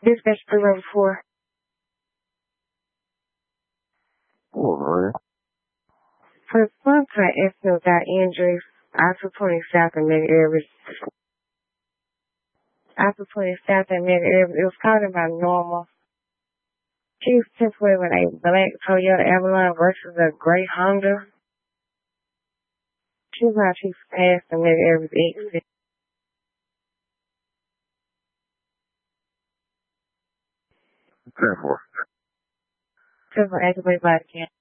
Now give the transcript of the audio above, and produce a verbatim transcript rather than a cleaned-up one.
Dispatch three level four. Oh, man. For some kind of incident got injuries, I supported South and many areas. I supported South and many areas. It was called about normal. She was temporary with a black Toyota Avalon versus a gray Honda. She was how she passed and many areas exit. ten four. Just for activate body cam.